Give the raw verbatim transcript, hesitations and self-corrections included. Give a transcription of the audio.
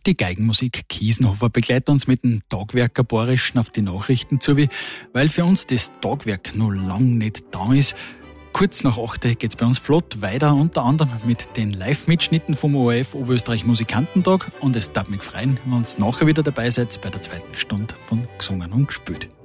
Die Geigenmusik Kiesenhofer begleitet uns mit dem Tagwerker Borischen auf die Nachrichten zu, weil für uns das Tagwerk noch lang nicht da ist. Kurz nach acht geht es bei uns flott weiter, unter anderem mit den Live-Mitschnitten vom O R F Oberösterreich Musikantentag. Und es darf mich freuen, wenn ihr nachher wieder dabei seid bei der zweiten Stunde von Gesungen und Gespielt.